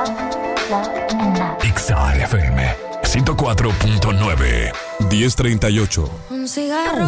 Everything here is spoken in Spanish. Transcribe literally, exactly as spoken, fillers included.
X A F M ciento cuatro punto nueve. diez treinta y ocho. Un cigarro